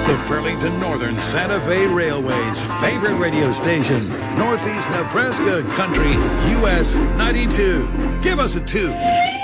The Burlington Northern Santa Fe Railway's favorite radio station, Northeast Nebraska Country, US 92. Give us a 2.